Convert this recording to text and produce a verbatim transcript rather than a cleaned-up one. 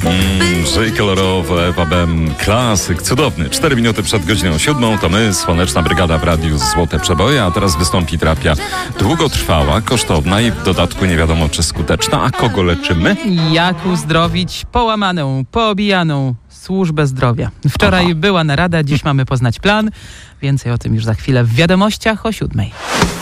Mm, żyj kolorowo, Ewa Bem, klasyk, cudowny. Cztery minuty przed godziną siódmą to my, Słoneczna Brygada w Radiu Złote Przeboje, a teraz wystąpi terapia długotrwała, kosztowna i w dodatku nie wiadomo czy skuteczna. A kogo leczymy? Jak uzdrowić połamaną, poobijaną służbę zdrowia. Wczoraj Aha. była narada, dziś mamy poznać plan. Więcej o tym już za chwilę w wiadomościach o siódmej.